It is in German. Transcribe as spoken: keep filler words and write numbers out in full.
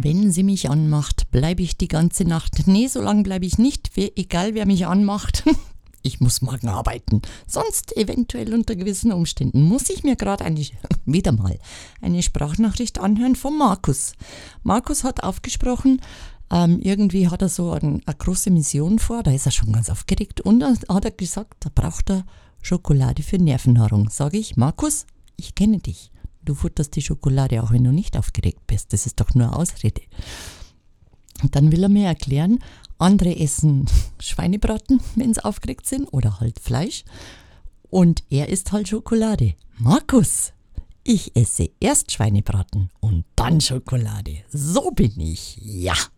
Wenn sie mich anmacht, bleibe ich die ganze Nacht. Nee, so lange bleibe ich nicht, egal wer mich anmacht. Ich muss morgen arbeiten. Sonst eventuell unter gewissen Umständen muss ich mir gerade eine, wieder mal eine Sprachnachricht anhören von Markus. Markus hat aufgesprochen, ähm, irgendwie hat er so ein, eine große Mission vor, da ist er schon ganz aufgeregt und dann hat er gesagt, da braucht er Schokolade für Nervennahrung. Sage ich, Markus, ich kenne dich. Du futterst die Schokolade, auch wenn du nicht aufgeregt bist. Das ist doch nur eine Ausrede. Und dann will er mir erklären, andere essen Schweinebraten, wenn sie aufgeregt sind, oder halt Fleisch. Und er isst halt Schokolade. Markus, ich esse erst Schweinebraten und dann Schokolade. So bin ich, ja.